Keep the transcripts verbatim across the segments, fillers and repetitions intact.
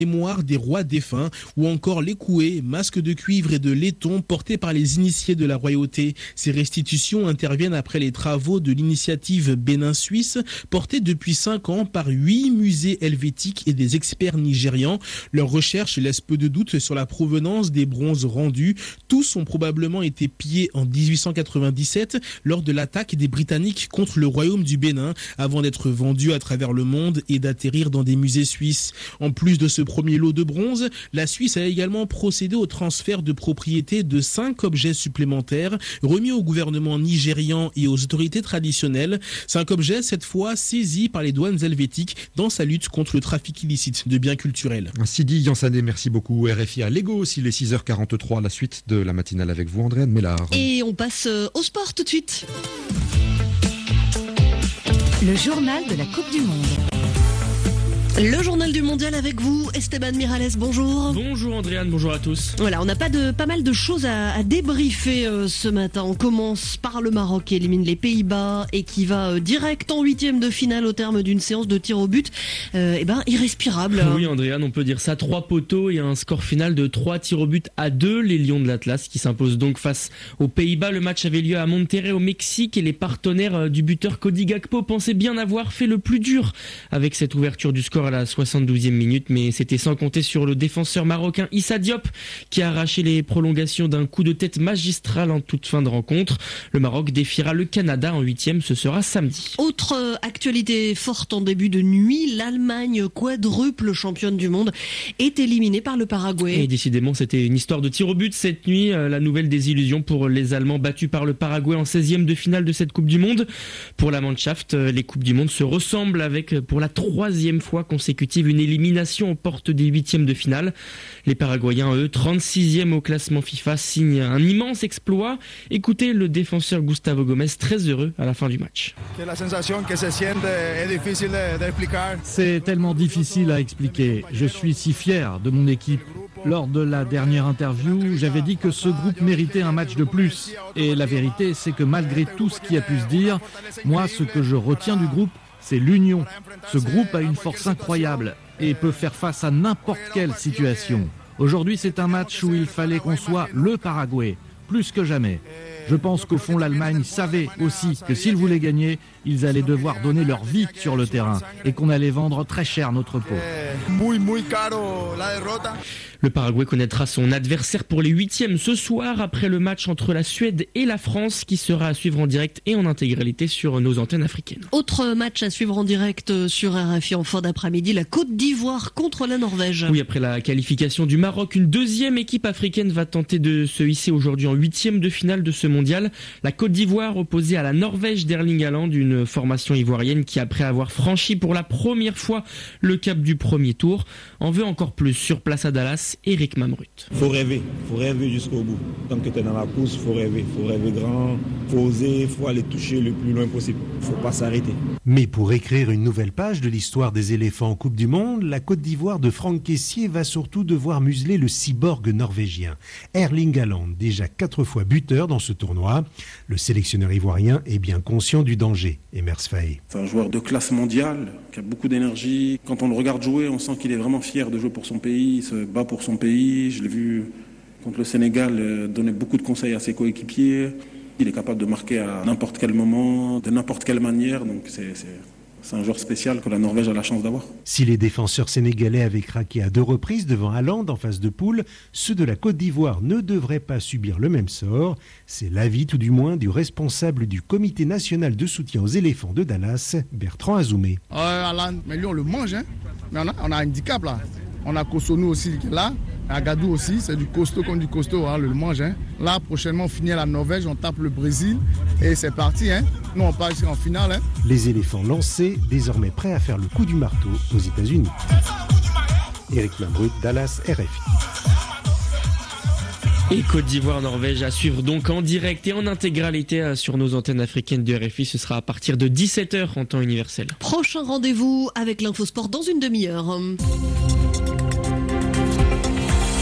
mémoire des rois défunts, ou encore les couets, masques de cuivre et de laiton portés par les initiés de la royauté. Ces restitutions interviennent après les travaux de l'initiative Bénin-Suisse, portée depuis cinq ans par huit musées helvétiques et des experts nigérians. Leurs recherches laissent peu de doute sur la provenance des bronzes rendus. Tous ont probablement été pillés en dix-huit cent quatre-vingt-dix-sept lors de l'attaque des Britanniques contre le royaume du Bénin, avant d'être vendus à travers le monde et d'atterrir dans des musées suisses. En plus de ce premier lot de bronze, la Suisse a également procédé au transfert de propriété de cinq objets supplémentaires remis au gouvernement nigérian et aux autorités traditionnelles. Cinq objets, cette fois, saisis par les douanes helvétiques dans sa lutte contre le trafic illicite de biens culturels. Sidi Yansané, merci beaucoup. R F I à Lego aussi, les six heures quarante-trois, la suite de la matinale avec vous, Andréane Mélard. Et on passe au sport tout de suite. Le journal de la Coupe du Monde. Le journal du mondial avec vous, Esteban Miralles, bonjour. Bonjour Andréane, bonjour à tous. Voilà, on n'a pas de pas mal de choses à, à débriefer euh, ce matin. On commence par le Maroc qui élimine les Pays-Bas et qui va euh, direct en huitième de finale au terme d'une séance de tir au but. Euh, et ben irrespirable. Oui Andréane, on peut dire ça. Trois poteaux et un score final de trois tirs au but à deux. Les Lions de l'Atlas qui s'imposent donc face aux Pays-Bas. Le match avait lieu à Monterrey au Mexique et les partenaires du buteur Cody Gakpo pensaient bien avoir fait le plus dur avec cette ouverture du score à la soixante-douzième minute, mais c'était sans compter sur le défenseur marocain Issa Diop qui a arraché les prolongations d'un coup de tête magistral en toute fin de rencontre. Le Maroc défiera le Canada en huitième, ce sera samedi. Autre actualité forte en début de nuit, l'Allemagne, quadruple championne du monde, est éliminée par le Paraguay. Et décidément, c'était une histoire de tir au but cette nuit, la nouvelle désillusion pour les Allemands battus par le Paraguay en seizième de finale de cette Coupe du Monde. Pour la Mannschaft, les Coupes du Monde se ressemblent avec pour la troisième fois consécutive une élimination aux portes des huitièmes de finale. Les Paraguayens, eux, trente-sixième au classement FIFA, signent un immense exploit. Écoutez le défenseur Gustavo Gomez, très heureux à la fin du match. C'est tellement difficile à expliquer. Je suis si fier de mon équipe. Lors de la dernière interview, j'avais dit que ce groupe méritait un match de plus. Et la vérité, c'est que malgré tout ce qui a pu se dire, moi, ce que je retiens du groupe, c'est l'union. Ce groupe a une force incroyable et peut faire face à n'importe quelle situation. Aujourd'hui, c'est un match où il fallait qu'on soit le Paraguay, plus que jamais. Je pense qu'au fond, l'Allemagne savait aussi que s'ils voulaient gagner, ils allaient devoir donner leur vie sur le terrain et qu'on allait vendre très cher notre peau. Le Paraguay connaîtra son adversaire pour les huitièmes ce soir après le match entre la Suède et la France qui sera à suivre en direct et en intégralité sur nos antennes africaines. Autre match à suivre en direct sur R F I en fin d'après-midi, la Côte d'Ivoire contre la Norvège. Oui, après la qualification du Maroc, une deuxième équipe africaine va tenter de se hisser aujourd'hui en huitième de finale de ce mondial. La Côte d'Ivoire opposée à la Norvège d'Erling Haaland, une formation ivoirienne qui, après avoir franchi pour la première fois le cap du premier tour, en veut encore plus. Sur place à Dallas, Eric Mamrut. Faut rêver, faut rêver jusqu'au bout. Tant que tu es dans la course, faut rêver, faut rêver grand, faut oser, faut aller toucher le plus loin possible. Faut pas s'arrêter. Mais pour écrire une nouvelle page de l'histoire des éléphants en Coupe du Monde, la Côte d'Ivoire de Franck Kessié va surtout devoir museler le cyborg norvégien. Erling Haaland, déjà quatre fois buteur dans ce tournoi. Le sélectionneur ivoirien est bien conscient du danger. Emers Faé. C'est un joueur de classe mondiale, qui a beaucoup d'énergie. Quand on le regarde jouer, on sent qu'il est vraiment fier de jouer pour son pays, il se bat pour son pays. Je l'ai vu contre le Sénégal donner beaucoup de conseils à ses coéquipiers. Il est capable de marquer à n'importe quel moment, de n'importe quelle manière. Donc c'est, c'est, c'est un joueur spécial que la Norvège a la chance d'avoir. Si les défenseurs sénégalais avaient craqué à deux reprises devant Haaland en phase de poule, ceux de la Côte d'Ivoire ne devraient pas subir le même sort. C'est l'avis tout du moins du responsable du Comité national de soutien aux éléphants de Dallas, Bertrand Azoumé. Euh, Haaland, mais lui on le mange, hein. Mais on a, on a un handicap là. On a Kosonou aussi qui est là. Agadou aussi, c'est du costaud comme du costaud, hein, le mange. Hein. Là, prochainement, on finit à la Norvège, on tape le Brésil et c'est parti. Hein. Nous, on part ici en finale. Hein. Les éléphants lancés, désormais prêts à faire le coup du marteau aux États-Unis. Eric Mamrut, Dallas, R F I. Et Côte d'Ivoire-Norvège à suivre donc en direct et en intégralité sur nos antennes africaines de R F I. Ce sera à partir de dix-sept heures en temps universel. Prochain rendez-vous avec l'Infosport dans une demi-heure.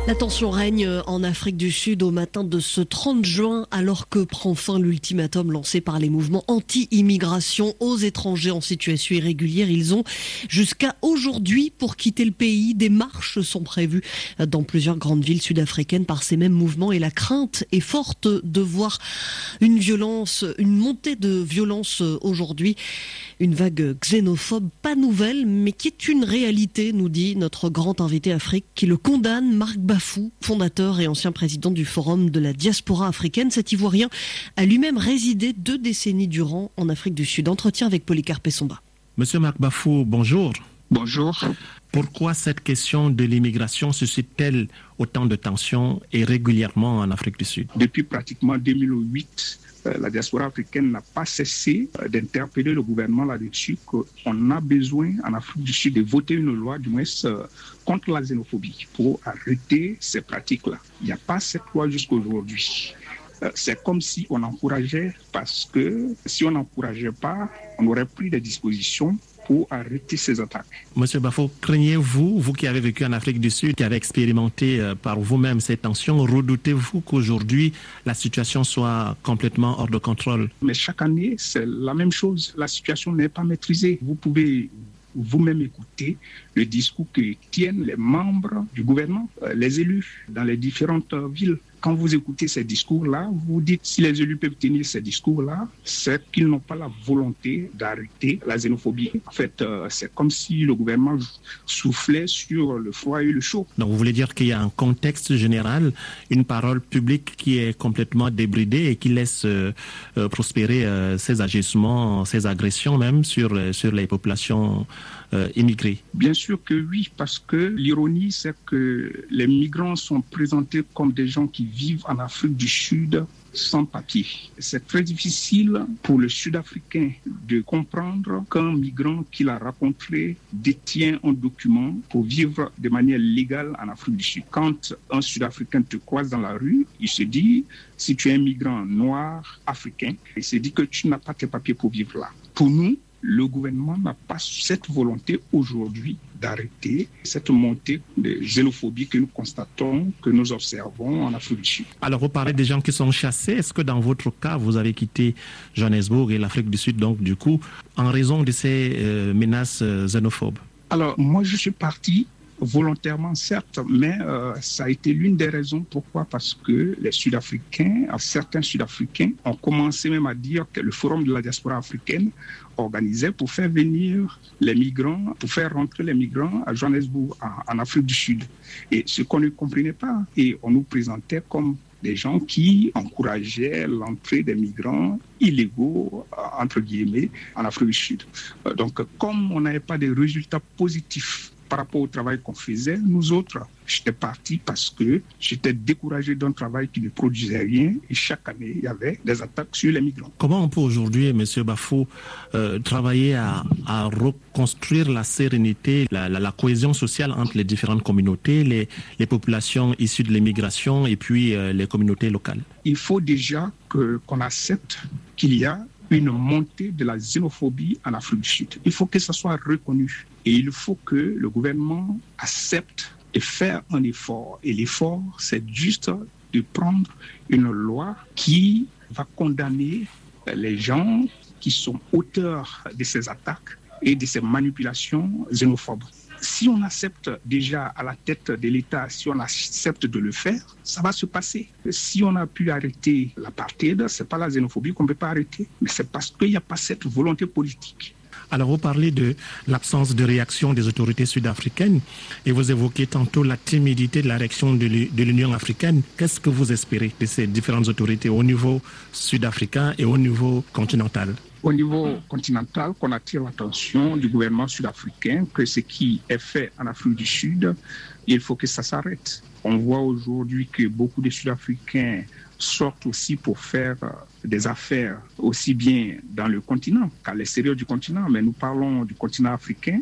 La tension règne en Afrique du Sud au matin de ce trente juin, alors que prend fin l'ultimatum lancé par les mouvements anti-immigration aux étrangers en situation irrégulière. Ils ont jusqu'à aujourd'hui pour quitter le pays. Des marches sont prévues dans plusieurs grandes villes sud-africaines par ces mêmes mouvements et la crainte est forte de voir une violence, une montée de violence aujourd'hui. Une vague xénophobe pas nouvelle, mais qui est une réalité, nous dit notre grand invité Afrique, qui le condamne, Marc Bafou, fondateur et ancien président du Forum de la diaspora africaine. Cet Ivoirien a lui-même résidé deux décennies durant en Afrique du Sud. Entretien avec Polycarpe Somba. Monsieur Marc Bafou, bonjour. Bonjour. Pourquoi cette question de l'immigration suscite-t-elle autant de tensions et régulièrement en Afrique du Sud? Depuis pratiquement deux mille huit, la diaspora africaine n'a pas cessé d'interpeller le gouvernement là-dessus qu'on a besoin en Afrique du Sud de voter une loi, du moins contre la xénophobie, pour arrêter ces pratiques-là. Il n'y a pas cette loi jusqu'aujourd'hui. C'est comme si on encourageait, parce que si on n'encourageait pas, on aurait pris des dispositions pour arrêter ces attaques. Monsieur Bafou, craignez-vous, vous qui avez vécu en Afrique du Sud, qui avez expérimenté euh, par vous-même ces tensions, redoutez-vous qu'aujourd'hui la situation soit complètement hors de contrôle? Mais chaque année, c'est la même chose. La situation n'est pas maîtrisée. Vous pouvez vous-même écouter le discours que tiennent les membres du gouvernement, euh, les élus dans les différentes euh, villes. Quand vous écoutez ces discours-là, vous dites si les élus peuvent tenir ces discours-là, c'est qu'ils n'ont pas la volonté d'arrêter la xénophobie. En fait, euh, c'est comme si le gouvernement soufflait sur le froid et le chaud. Donc vous voulez dire qu'il y a un contexte général, une parole publique qui est complètement débridée et qui laisse euh, euh, prospérer euh, ces agissements, ces agressions même sur, euh, sur les populations euh, immigrées? Bien sûr que oui, parce que l'ironie, c'est que les migrants sont présentés comme des gens qui vivent en Afrique du Sud sans papier. C'est très difficile pour le Sud-Africain de comprendre qu'un migrant qu'il a rencontré détient un document pour vivre de manière légale en Afrique du Sud. Quand un Sud-Africain te croise dans la rue, il se dit, si tu es un migrant noir africain, il se dit que tu n'as pas tes papiers pour vivre là. Pour nous, le gouvernement n'a pas cette volonté aujourd'hui d'arrêter cette montée de xénophobie que nous constatons, que nous observons en Afrique du Sud. Alors vous parlez des gens qui sont chassés. Est-ce que dans votre cas, vous avez quitté Johannesburg et l'Afrique du Sud, donc du coup, en raison de ces euh, menaces euh, xénophobes? Alors moi, je suis parti volontairement, certes, mais euh, ça a été l'une des raisons. Pourquoi? Parce que les Sud-Africains, certains Sud-Africains ont commencé même à dire que le Forum de la diaspora africaine organisait pour faire venir les migrants, pour faire rentrer les migrants à Johannesburg, en, en Afrique du Sud. Et ce qu'on ne comprenait pas, et on nous présentait comme des gens qui encourageaient l'entrée des migrants illégaux, entre guillemets, en Afrique du Sud. Donc, comme on n'avait pas de résultats positifs par rapport au travail qu'on faisait, nous autres, j'étais parti parce que j'étais découragé d'un travail qui ne produisait rien et chaque année, il y avait des attaques sur les migrants. Comment on peut aujourd'hui, M. Bafou, euh, travailler à, à reconstruire la sérénité, la, la, la cohésion sociale entre les différentes communautés, les, les populations issues de l'immigration et puis euh, les communautés locales? Il faut déjà que, qu'on accepte qu'il y a une montée de la xénophobie en Afrique du Sud. Il faut que ça soit reconnu et il faut que le gouvernement accepte et faire un effort. Et l'effort, c'est juste de prendre une loi qui va condamner les gens qui sont auteurs de ces attaques et de ces manipulations xénophobes. Si on accepte déjà à la tête de l'État, si on accepte de le faire, ça va se passer. Si on a pu arrêter l'apartheid, ce n'est pas la xénophobie qu'on ne peut pas arrêter, mais c'est parce qu'il n'y a pas cette volonté politique. Alors vous parlez de l'absence de réaction des autorités sud-africaines et vous évoquez tantôt la timidité de la réaction de l'Union africaine. Qu'est-ce que vous espérez de ces différentes autorités au niveau sud-africain et au niveau continental? Au niveau continental, qu'on attire l'attention du gouvernement sud-africain que ce qui est fait en Afrique du Sud, il faut que ça s'arrête. On voit aujourd'hui que beaucoup de Sud-Africains sortent aussi pour faire des affaires aussi bien dans le continent qu'à l'extérieur du continent. Mais nous parlons du continent africain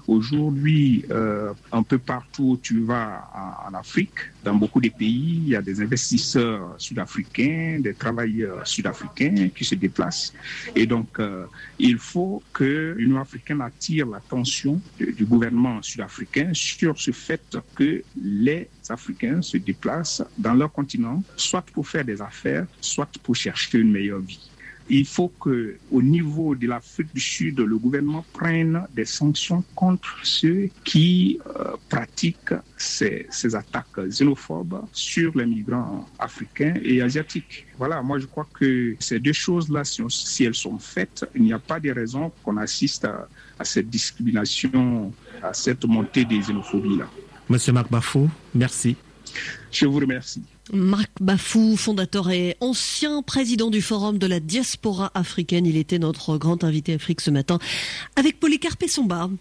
Aujourd'hui, euh, un peu partout où tu vas en, en Afrique, dans beaucoup de pays, il y a des investisseurs sud-africains, des travailleurs sud-africains qui se déplacent. Et donc, euh, il faut que l'Union africaine attire l'attention du, du gouvernement sud-africain sur ce fait que les Africains se déplacent dans leur continent, soit pour faire des affaires, soit pour chercher une meilleure vie. Il faut qu'au niveau de l'Afrique du Sud, le gouvernement prenne des sanctions contre ceux qui euh, pratiquent ces, ces attaques xénophobes sur les migrants africains et asiatiques. Voilà, moi je crois que ces deux choses-là, si, on, si elles sont faites, il n'y a pas de raison qu'on assiste à, à cette discrimination, à cette montée des xénophobies-là. Monsieur Marc Bafou, merci. Je vous remercie. Marc Bafou, fondateur et ancien président du Forum de la diaspora africaine. Il était notre grand invité Afrique ce matin avec Polycarpe Somba.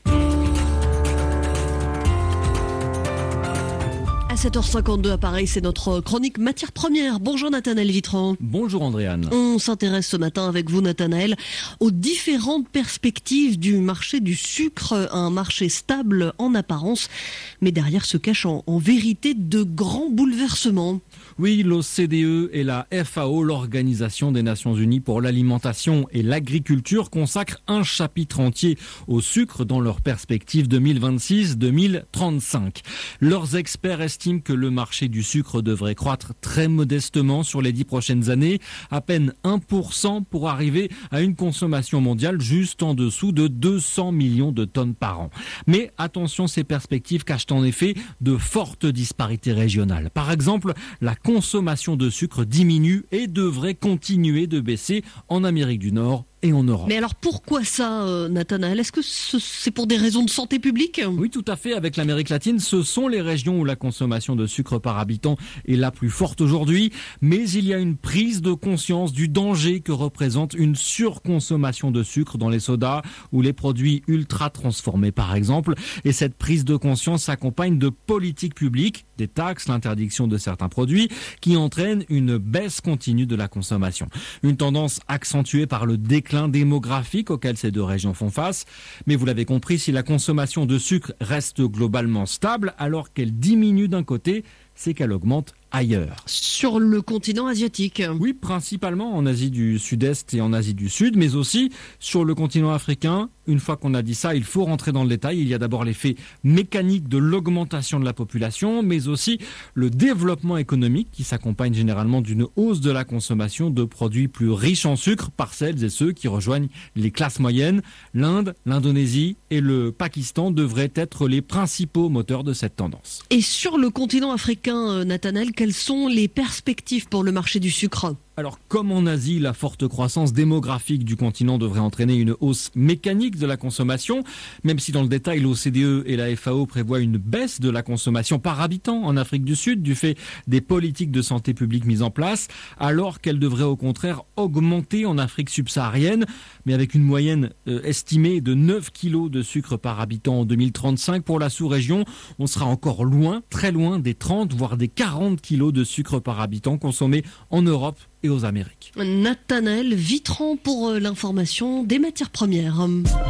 À sept heures cinquante-deux à Paris, c'est notre chronique matière première. Bonjour Nathanaël Vitran. Bonjour Andréane. On s'intéresse ce matin avec vous Nathanaël aux différentes perspectives du marché du sucre, un marché stable en apparence, mais derrière se cachent en, en vérité de grands bouleversements. Oui, l'O C D E et la F A O, l'Organisation des Nations Unies pour l'alimentation et l'agriculture, consacrent un chapitre entier au sucre dans leur perspective deux mille vingt-six deux mille trente-cinq. Leurs experts estiment que le marché du sucre devrait croître très modestement sur les dix prochaines années, à peine un pour cent pour arriver à une consommation mondiale juste en dessous de deux cents millions de tonnes par an. Mais attention, ces perspectives cachent en effet de fortes disparités régionales. Par exemple, la consommation de sucre diminue et devrait continuer de baisser en Amérique du Nord et en Europe. Mais alors pourquoi ça, euh, Nathanaël? Est-ce que ce, c'est pour des raisons de santé publique? Oui, tout à fait. Avec l'Amérique latine, ce sont les régions où la consommation de sucre par habitant est la plus forte aujourd'hui. Mais il y a une prise de conscience du danger que représente une surconsommation de sucre dans les sodas ou les produits ultra transformés, par exemple. Et cette prise de conscience s'accompagne de politiques publiques, des taxes, l'interdiction de certains produits, qui entraînent une baisse continue de la consommation. Une tendance accentuée par le déclin démographique auquel ces deux régions font face. Mais vous l'avez compris, si la consommation de sucre reste globalement stable, alors qu'elle diminue d'un côté, c'est qu'elle augmente ailleurs. Sur le continent asiatique? Oui, principalement en Asie du Sud-Est et en Asie du Sud, mais aussi sur le continent africain. Une fois qu'on a dit ça, il faut rentrer dans le détail. Il y a d'abord l'effet mécanique de l'augmentation de la population, mais aussi le développement économique qui s'accompagne généralement d'une hausse de la consommation de produits plus riches en sucre par celles et ceux qui rejoignent les classes moyennes. L'Inde, l'Indonésie et le Pakistan devraient être les principaux moteurs de cette tendance. Et sur le continent africain, Nathanaël, quelles sont les perspectives pour le marché du sucre ? Alors, comme en Asie, la forte croissance démographique du continent devrait entraîner une hausse mécanique de la consommation, même si dans le détail, l'O C D E et la F A O prévoient une baisse de la consommation par habitant en Afrique du Sud du fait des politiques de santé publique mises en place, alors qu'elle devrait au contraire augmenter en Afrique subsaharienne, mais avec une moyenne euh, estimée de neuf kilos de sucre par habitant en deux mille trente-cinq. Pour la sous-région, on sera encore loin, très loin des trente, voire des quarante kilos de sucre par habitant consommés en Europe et aux Amériques. Nathanaël Vitran pour l'information des matières premières.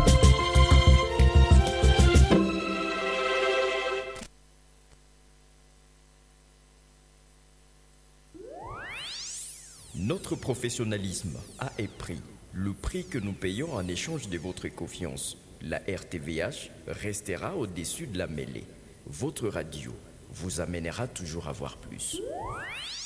Notre professionnalisme a un prix, le prix que nous payons en échange de votre confiance. La R T V H restera au-dessus de la mêlée. Votre radio vous amènera toujours à voir plus.